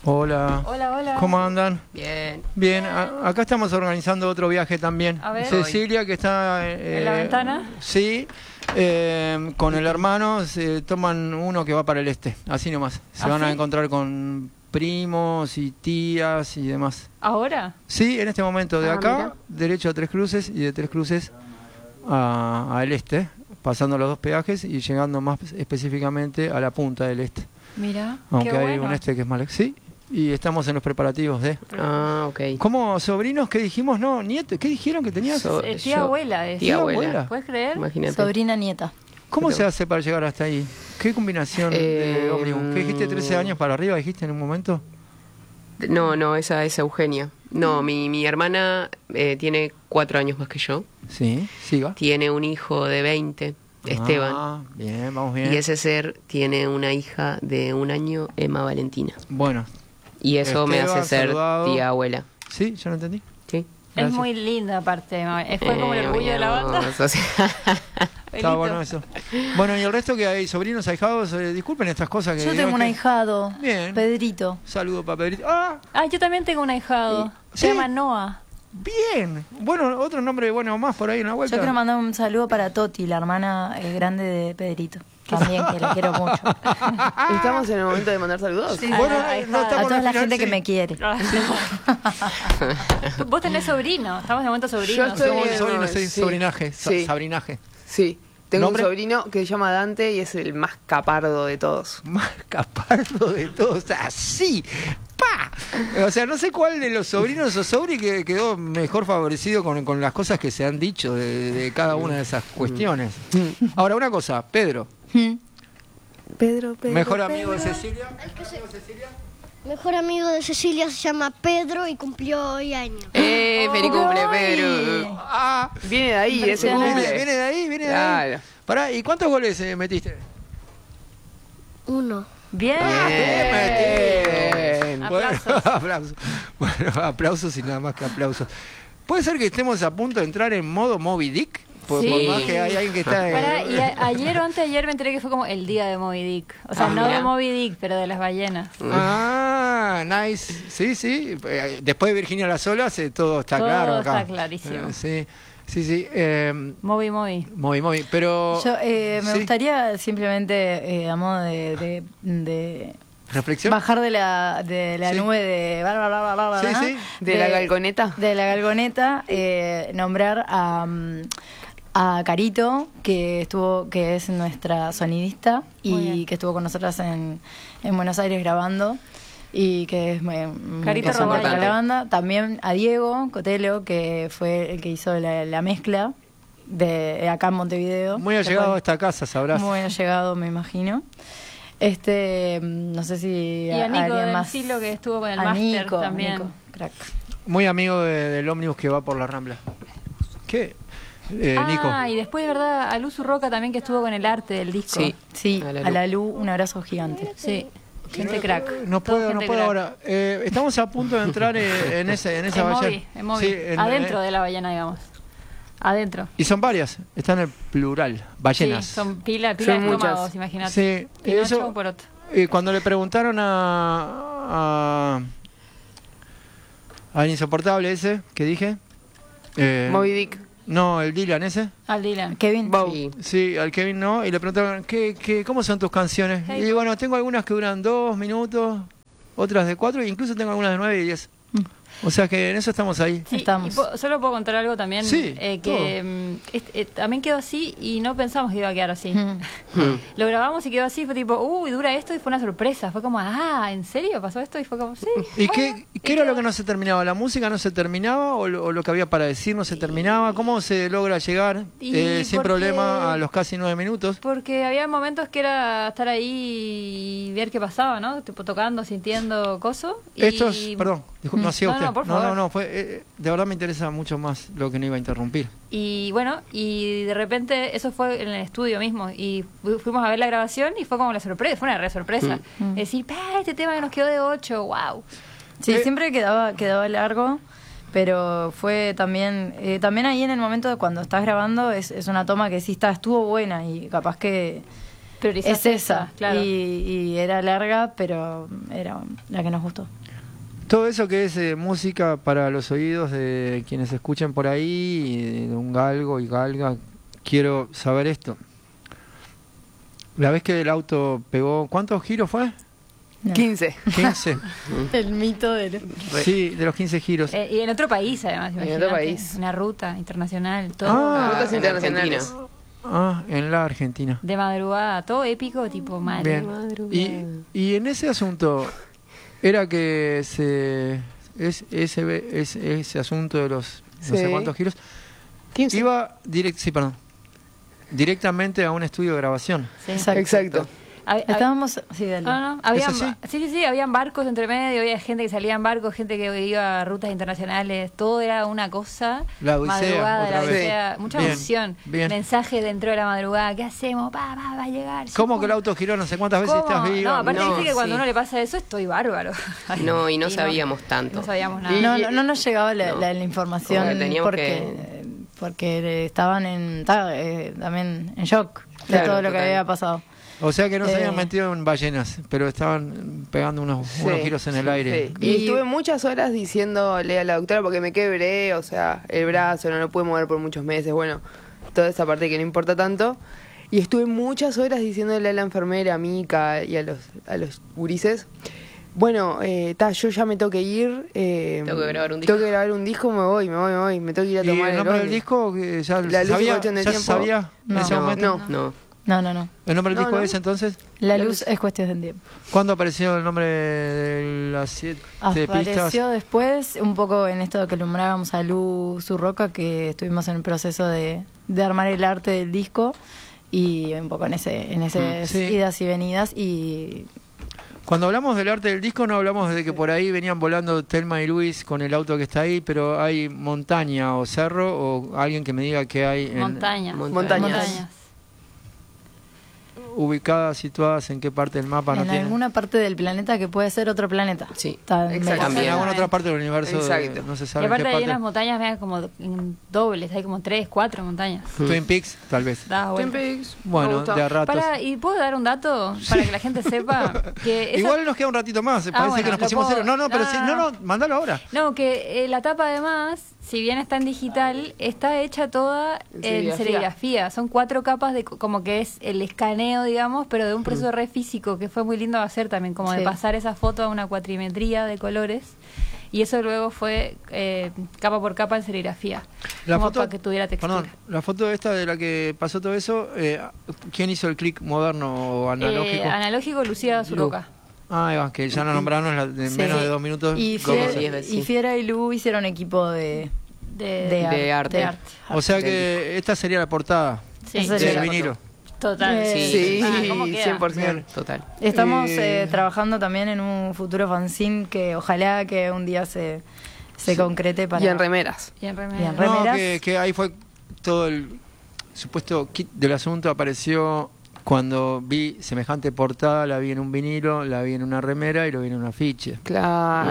Hola. Hola, hola. ¿Cómo andan? Bien. Bien, acá estamos organizando otro viaje también. A ver. Cecilia, que está... ¿En la ventana? Sí, con el hermano se toman uno que va para el este, así nomás. Se van a ¿sí? encontrar con primos y tías y demás. ¿Ahora? Sí, en este momento de acá, Mira. derecho a Tres Cruces y de Tres Cruces al este, pasando los dos peajes y llegando más específicamente a la punta del este. Mira, Aunque qué hay bueno. un este que es mal. Sí, y estamos en los preparativos de... Ah, ok. ¿Cómo sobrinos? ¿Qué dijimos? No, nietos. ¿Qué dijeron que tenías? Tía abuela es. Tía abuela. abuela. ¿Puedes creer? Imagínate. Sobrina nieta. ¿Cómo Pero- se hace para llegar hasta ahí? ¿Qué combinación de ómnibus? ¿Qué dijiste? ¿13 años para arriba dijiste en un momento? No, esa es Eugenia. No, mi hermana tiene 4 años más que yo. Sí, siga. Tiene un hijo de 20, Esteban. Ah, bien, vamos bien. Y ese ser tiene una hija de 1 año, Emma Valentina. Bueno, Y eso me Esteban, hace ser saludado. tía abuela. ¿sí? ¿Ya lo entendí? ¿Sí? Es Gracias. muy linda aparte. Fue como el orgullo de la banda. hermoso, sí. Está Benito. bueno eso. Bueno, y el resto que hay sobrinos, ahijados, disculpen estas cosas que... Yo tengo un que- ahijado, Bien. Pedrito. Saludo para Pedrito. ¡Ah! Ah, yo también tengo un ahijado. ¿Sí? Se llama Noah. Bien. Bueno, otro nombre bueno más por ahí en la vuelta. Yo quiero mandar un saludo para Toti, la hermana grande de Pedrito. También, que la quiero mucho. Estamos en el momento de mandar saludos. Sí. Bueno, Ah, no A estamos toda al la final, gente que sí. me quiere. Vos tenés sobrino. Estamos en el momento sobrino. Yo estoy Somos bien, sobrinos, sí, sí. sobrinaje, Sí. sabrinaje. Sí, tengo ¿Nombre? un sobrino que se llama Dante y es el más capardo de todos. Más capardo de todos, así, ¡pa! O sea, no sé cuál de los sobrinos o sobri que quedó mejor favorecido con las cosas que se han dicho de cada una de esas cuestiones. Ahora, una cosa, Pedro, Pedro. mejor amigo de Cecilia. Mejor amigo de Cecilia se llama Pedro y cumplió hoy años. ¡Feliz cumple, Pedro! Ah, Viene de ahí, ese viene, cumple. viene de ahí, viene de ahí. Claro. Pará, ¿y cuántos goles metiste? 1. Bien. Bien. Bueno, Aplausos. aplausos. Bueno, aplausos y nada más que aplausos. ¿Puede ser que estemos a punto de entrar en modo Moby Dick? Por Sí. más que hay alguien que está... Pará, y ayer o antes de ayer me enteré que fue como el día de Moby Dick. O sea, no mira. de Moby Dick, pero de las ballenas. Ah, nice. Sí, sí. Después de Virginia las olas, todo está Todo claro acá. está clarísimo. Sí, sí, sí. Moby. Moby. Pero... Yo me sí. gustaría simplemente, a modo de ¿Reflexión? bajar de la Sí. nube de... bla, bla, bla, bla, bla, Sí, ¿no? sí. ¿De la galgoneta? De la galgoneta, nombrar a Carito, que es nuestra sonidista Muy y bien. que estuvo con nosotras en Buenos Aires grabando y que es muy Carito importante Roballo. para la banda. También a Diego Cotelo, que fue el que hizo la mezcla de acá en Montevideo. Muy allegado a esta casa, sabrás. Muy allegado, me imagino. No sé si Y a Nico alguien del más. Silo, que estuvo con el A máster Nico, también. Nico, crack. Muy amigo del ómnibus que va por la Rambla. ¿Qué? Nico. Y después, de verdad, a Luzu Roca también, que estuvo con el arte del disco. Sí. Sí, A la a la Lu, un abrazo gigante. Sí. Gente crack. No Todo puedo gente crack. ahora. Estamos a punto de entrar en esa En ballena. Moby, en Moby. Sí, Adentro de la ballena, digamos. Adentro. Y son varias, están en el plural, ballenas. Sí, son pila de Son estómagos, muchas. imagínate. Sí, Pinocho eso, por otro. cuando le preguntaron al insoportable ese que dije, Moby Dick. no, el Dylan ese, Al Dylan. Kevin. Bow. Sí. sí, al Kevin no, y le preguntaron, ¿cómo son tus canciones? Hey. Y digo, bueno, tengo algunas que duran 2 minutos, otras de 4, e incluso tengo algunas de 9 y 10. O sea que en eso estamos ahí. Sí, Estamos. y solo puedo contar algo también, Sí, que también quedó así y no pensamos que iba a quedar así. Mm. Lo grabamos y quedó así, fue tipo, dura esto, y fue una sorpresa. Fue como, ¿en serio pasó esto? Y fue como, sí. ¿Y bueno, qué era lo que no se terminaba? ¿La música no se terminaba o lo que había para decir no se terminaba? ¿Cómo se logra llegar Y sin porque- problema a los casi 9 minutos? Porque había momentos que era estar ahí y ver qué pasaba, ¿no? Tipo tocando, sintiendo coso. Perdón, disculpe, no, sí, No, usted. no, por favor. No, fue, de verdad me interesa mucho más lo que no iba a interrumpir. Y bueno, y de repente eso fue en el estudio mismo. Y fuimos a ver la grabación y fue como la sorpresa, fue una re sorpresa. Decir, este tema que nos quedó de 8, wow. Sí, siempre quedaba largo, pero fue también ahí en el momento de cuando estás grabando es una toma que sí estuvo buena y capaz que Priorizaste es esa. claro. Y era larga, pero era la que nos gustó. Todo eso que es música para los oídos de quienes escuchen por ahí, de un galgo y galga, quiero saber esto. La vez que el auto pegó, ¿cuántos giros fue? No. 15. 15. El mito de... Sí, de los 15 giros. Y en otro país, además. En otro imagínate, país. Una ruta internacional, todo. Rutas en internacionales. Argentina. En la Argentina. De madrugada, todo épico, tipo mal. Bien. Y en ese asunto, era que ese asunto de los no sé Sí. cuántos giros, 15. iba directamente a un estudio de grabación. Sí. Exacto. Estábamos... Sí, dale. No, habían, ¿Es así? sí, habían barcos entre medio, había gente que salía en barcos, gente que iba a rutas internacionales, todo era una cosa. La odisea, madrugada, otra la vez. odisea, mucha Bien, emoción, bien. mensajes dentro de la madrugada, ¿qué hacemos? Va a llegar. ¿Cómo sí, que el auto giró no sé cuántas veces ¿Cómo? estás viva? No, aparte No, dice que cuando sí. uno le pasa eso, estoy bárbaro. No, y no sabíamos tanto. No sabíamos nada. No nos llegaba No. la información Porque teníamos porque estaban también en shock de Claro, todo lo que total. había pasado. O sea que no se habían Eh. metido en ballenas, pero estaban pegando unos Sí, giros en el aire. sí. Y estuve muchas horas diciéndole a la doctora porque me quebré, o sea, el brazo, no lo pude mover por muchos meses, bueno, toda esa parte que no importa tanto. Y estuve muchas horas diciéndole a la enfermera, a Mica y a los gurises, bueno, yo ya me tengo que ir. Tengo que grabar un disco. Tengo que grabar un disco, me voy, me tengo que ir a ¿Y tomar el nombre del ómnibus. disco? ¿Ya La luz y sabía? cuestión del ¿Ya tiempo? sabía en ese No. momento? No. No. ¿El nombre del No, disco no. es entonces? La luz es cuestión de tiempo. ¿Cuándo apareció el nombre de las 7 pistas? Apareció después, un poco en esto que nombrábamos a Lu Zurroca, que estuvimos en el proceso de armar el arte del disco y un poco en esas Sí. idas y venidas y Cuando hablamos del arte del disco no hablamos de que por ahí venían volando Thelma y Luis con el auto que está ahí, pero hay montaña o cerro o alguien que me diga que hay Montañas. Montañas. ubicadas, situadas en qué parte del mapa no en tienen. alguna parte del planeta que puede ser otro planeta. Sí, Está exacto. En alguna otra parte del universo, Exacto. no se Y sabe en aparte qué hay parte. unas montañas vean, como dobles, hay como 3, 4 montañas. Twin Peaks, tal vez. Da Twin vuelta. Peaks, me Bueno, gusta. de a ratos. ¿Y puedo dar un dato para que la gente sepa? Que esa- Igual nos queda un ratito más, parece bueno, que nos lo pusimos puedo- cero. No, pero sí, no. mándalo ahora. No, que la tapa además, si bien está en digital, está hecha toda En en serigrafía. serigrafía. Son 4 capas de como que es el escaneo, digamos, pero de un proceso re físico que fue muy lindo de hacer también, como de Sí. pasar esa foto a una cuatrimetría de colores. Y eso luego fue capa por capa en serigrafía. Como para que tuviera textura. Perdón, la foto esta de la que pasó todo eso, ¿quién hizo el clic moderno o analógico? Analógico Lucía Zuroca. Ahí va, que ya la nombraron es la de Sí. menos de 2 minutos. Y ¿Cómo Fiera, se- 10 veces, sí. y Fiera y Lu hicieron equipo de arte. O sea que esta sería la portada Sí, Esa del sería la vinilo. total. Sí. Sí, ¿Cómo queda? 100%. Total. Estamos Eh, trabajando también en un futuro fanzine que ojalá que un día se concrete para... Y en remeras. Y en remera. Bien, No, remeras. que ahí fue todo el supuesto kit del asunto. Apareció cuando vi semejante portada, la vi en un vinilo, la vi en una remera y lo vi en un afiche. Claro.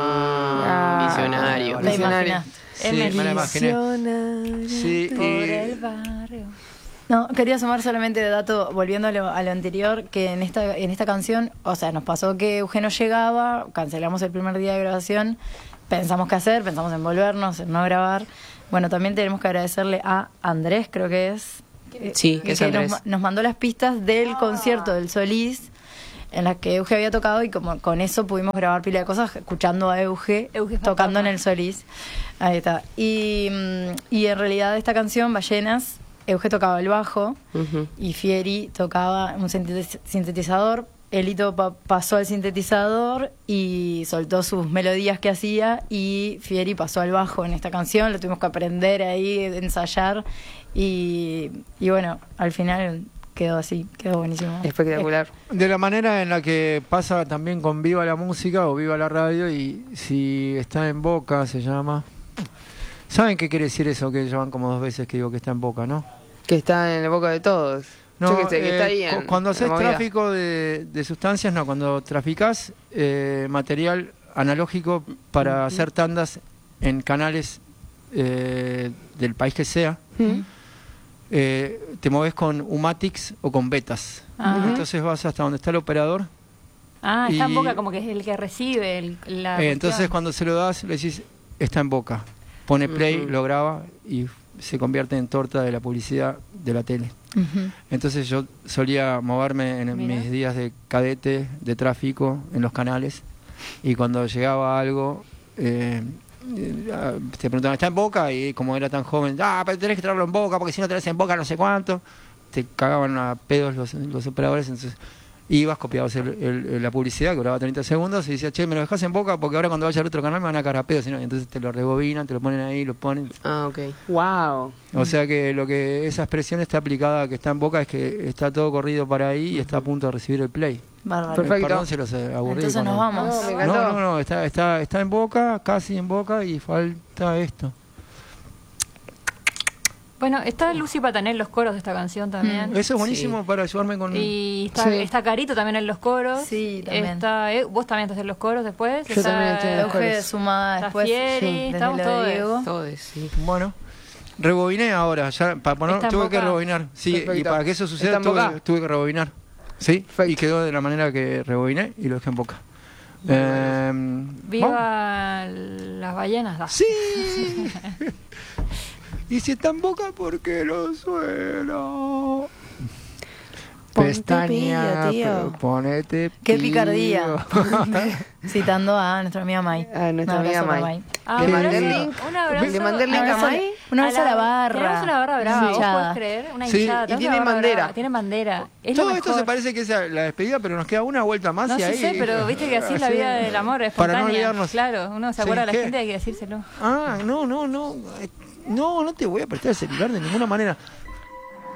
Visionario. ¿Te Visionario. imaginas? Sí, me la imaginé. Sí, Por y- el barrio. No, quería sumar solamente de dato, volviendo a lo anterior, que en esta canción, o sea, nos pasó que Eugenio llegaba, cancelamos el primer día de grabación, pensamos qué hacer, pensamos en volvernos, en no grabar. Bueno, también tenemos que agradecerle a Andrés, creo que es. Sí, que es Andrés. Nos mandó las pistas del concierto del Solís, en las que Euge había tocado y como con eso pudimos grabar pila de cosas escuchando a Euge Euge tocando fantasma. en el Solís. Ahí está. Y en realidad esta canción, Ballenas, Euge tocaba el bajo Ujú. y Fieri tocaba un sintetizador. Elito pasó al sintetizador y soltó sus melodías que hacía y Fieri pasó al bajo en esta canción. Lo tuvimos que aprender ahí, ensayar y bueno, al final quedó así, quedó buenísimo. Espectacular. de la manera en la que pasa también con Viva la Música o Viva la Radio, y si está en Boca se llama. ¿Saben qué quiere decir eso? Que ya van como 2 veces que digo que está en Boca, ¿no? Que está en la boca de todos. No, Yo que sé, que está ahí en cuando haces la movida. tráfico de sustancias, no, cuando traficás material analógico para hacer tandas en canales del país que sea, te moves con Umatics o con betas. Entonces vas hasta donde está el operador. Está en Boca, como que es el que recibe la entonces cuando se lo das, le decís, está en Boca. Pone play, lo graba y se convierte en torta de la publicidad de la tele. Entonces yo solía moverme en mis días de cadete, de tráfico, en los canales, y cuando llegaba algo, te preguntaban, ¿está en Boca? Y como era tan joven, pero tenés que traerlo en Boca, porque si no tenés en Boca no sé cuánto. Te cagaban a pedos los operadores, entonces ibas, copiabas la publicidad, que duraba 30 segundos, y decías, che, me lo dejás en Boca porque ahora cuando vaya al otro canal me van a cagar a pedos, ¿no? Y entonces te lo rebobinan, te lo ponen ahí, lo ponen. Ok. Wow. O sea que lo que esa expresión está aplicada a que está en Boca es que está todo corrido para ahí y está a punto de recibir el play. Bárbaro. Perfecto. Perdón, se los aburrí. Entonces nos vamos. No, me encantó. No, está en Boca, casi en Boca, y falta esto. Bueno, está Lucy Patané en los coros de esta canción también. Eso es buenísimo para ayudarme con... Y está Carito también en los coros. Sí, también. Vos también estás en los coros después. Yo también estoy en los Euge coros. sumada Está después. Fieri, desde estamos lo de todos. Diego. Todo sí. Bueno, rebobiné ahora, ya para poner, ¿Está en tuve que Boca? rebobinar. Sí, Perfecto. y para que eso ¿Está suceda en Boca? tuve que rebobinar. Sí, Perfecto. y quedó de la manera que rebobiné y lo dejé en Boca. ¿Vamos? Viva las ballenas. Da. Sí. Y si está en Boca, ¿por qué lo suelo? Ponte Pestaña, pillo, tío. ponete Qué pillo. picardía. Citando a nuestra amiga Mai. A nuestra Un abrazo amiga para Mai. Un Le mandé abrazo- el link. un abrazo- Le mandé el link un a abrazo- Mai. Un abrazo a la barra. Tenemos una barra brava, Una ¿vos hinchada. podés creer? Una Sí, hinchada. y tenemos tienen una barra bandera. brava, tienen bandera. Es lo Todo esto mejor. se parece que es la despedida, pero nos queda una vuelta más No y ahí... sé, pero viste que así es la vida del amor, es Para no espontánea. olvidarnos. Claro, uno se Sí, acuerda de la ¿qué? gente y hay que decírselo. No te voy a prestar el celular de ninguna manera.